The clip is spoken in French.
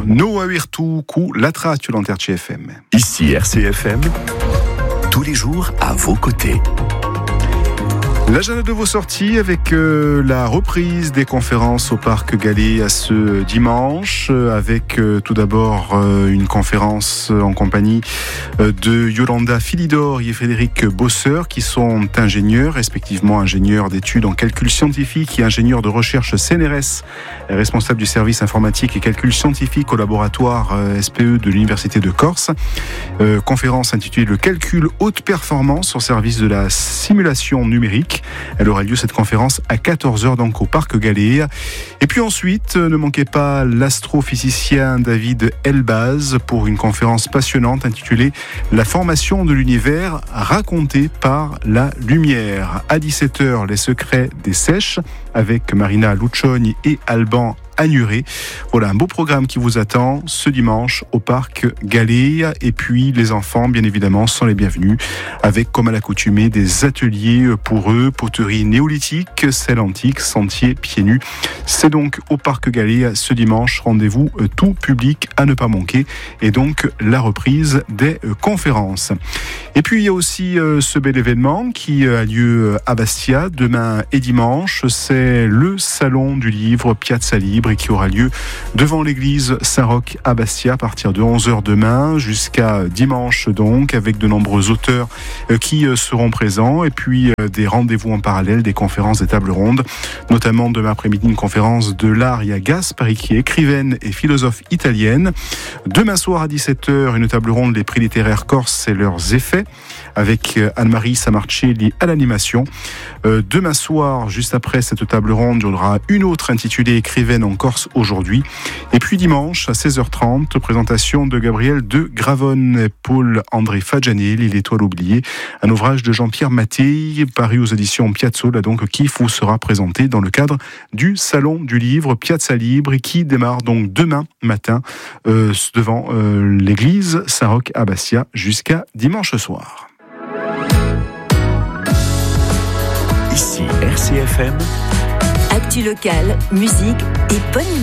No Avirtu Ku Latra tu l'Anterci FM. Ici RCFM, tous les jours à vos côtés. L'agenda de vos sorties avec la reprise des conférences au Parc Gallée à ce dimanche, avec tout d'abord une conférence en compagnie de Yolanda Philidor et Frédéric Bosseur, qui sont ingénieurs, respectivement ingénieurs d'études en calcul scientifique et ingénieurs de recherche CNRS, responsable du service informatique et calcul scientifique au laboratoire SPE de l'Université de Corse. Conférence intitulée Le calcul haute performance au service de la simulation numérique. Elle aura lieu, cette conférence, à 14h donc au Parc Gallée. Et puis ensuite, ne manquez pas l'astrophysicien David Elbaz pour une conférence passionnante intitulée La formation de l'univers racontée par la lumière. À 17h, les secrets des sèches avec Marina Luccioni et Alban Annuré. Voilà un beau programme qui vous attend ce dimanche au Parc Gallée. Et puis les enfants, bien évidemment, sont les bienvenus avec, comme à l'accoutumée, des ateliers pour eux, poterie néolithique, selle antique, sentier pieds nus. C'est donc au Parc Gallée ce dimanche. Rendez-vous tout public à ne pas manquer. Et donc la reprise des conférences. Et puis il y a aussi ce bel événement qui a lieu à Bastia demain et dimanche. C'est le Salon du Livre Piazza Libre et qui aura lieu devant l'église Saint-Roch à Bastia à partir de 11h demain jusqu'à dimanche donc, avec de nombreux auteurs qui seront présents et puis des rendez-vous en parallèle, des conférences, des tables rondes, notamment demain après-midi une conférence de Laria Gaspari qui est écrivaine et philosophe italienne. Demain soir à 17h, une table ronde Les prix littéraires corses et leurs effets avec Anne-Marie Samarcelli à l'animation. Demain soir, juste après cette table ronde, il y aura une autre intitulée Écrivaine en Corse aujourd'hui. Et puis dimanche à 16h30, présentation de Gabriel de Gravone, Paul-André Fagianelli, L'Étoile oubliée, un ouvrage de Jean-Pierre Mattei, paru aux éditions Piazzolla, donc qui vous sera présenté dans le cadre du Salon du Livre Piazza Libre et qui démarre donc demain matin devant l'église Saint-Roch à Bastia jusqu'à dimanche soir. Ici RCFM. Actu locale, musique et bonne humeur.